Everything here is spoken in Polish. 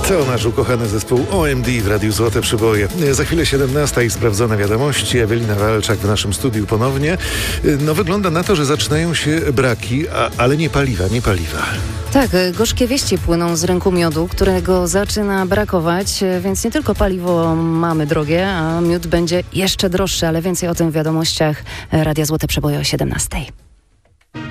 To nasz ukochany zespół OMD w Radiu Złote Przyboje. Za chwilę 17 i sprawdzone wiadomości. Ewelina Walczak w naszym studiu ponownie. No wygląda na to, że zaczynają się braki, ale nie paliwa. Tak, gorzkie wieści płyną z rynku miodu, którego zaczyna brakować, więc nie tylko paliwo mamy drogie, a miód będzie jeszcze droższy, ale więcej o tym w wiadomościach Radia Złote Przeboje o 17.